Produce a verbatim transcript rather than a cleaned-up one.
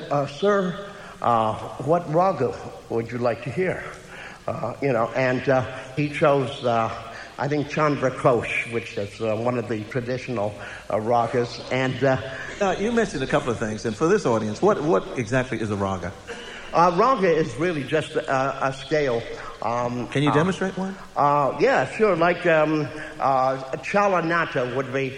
uh, sir, uh, what raga would you like to hear? Uh, you know, and uh, he chose, uh, I think, Chandra Ghosh, which is uh, one of the traditional uh, ragas. And uh, uh, you mentioned a couple of things, and for this audience, what what exactly is a raga? Uh, raga is really just a, a scale. Um, Can you demonstrate uh, one? Uh, yeah, sure. Like um, uh, Chalanata would be